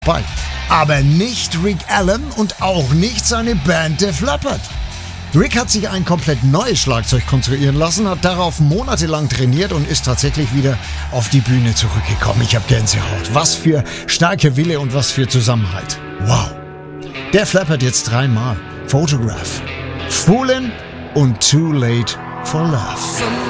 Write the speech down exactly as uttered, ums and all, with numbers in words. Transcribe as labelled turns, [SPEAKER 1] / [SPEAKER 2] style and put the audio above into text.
[SPEAKER 1] bei. Aber nicht Rick Allen und auch nicht seine Band Def Leppard. Rick hat sich ein komplett neues Schlagzeug konstruieren lassen, hat darauf monatelang trainiert und ist tatsächlich wieder auf die Bühne zurückgekommen. Ich habe Gänsehaut. Was für starke Wille und was für Zusammenhalt. Wow. Def Leppard jetzt dreimal. Photograph, Foolin' und Too Late for Love.